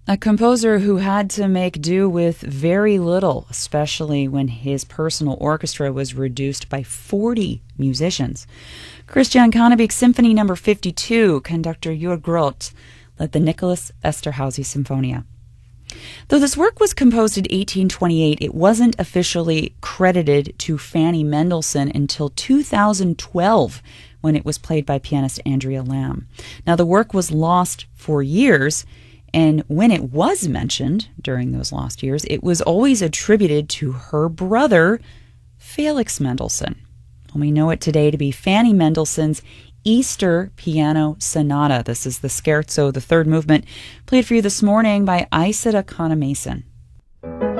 A composer who had to make do with very little, especially when his personal orchestra was reduced by 40 musicians. Christian Connebec's Symphony No. 52, conductor Jörg Groth, led the Nicholas Esterhazy Symphonia. Though this work was composed in 1828, it wasn't officially credited to Fanny Mendelssohn until 2012, when it was played by pianist Andrea Lamb. Now, the work was lost for years, and when it was mentioned during those lost years, it was always attributed to her brother, Felix Mendelssohn. We know it today to be Fanny Mendelssohn's Easter Piano Sonata. This is the Scherzo, the third movement, played for you this morning by Isida Conner-Mason.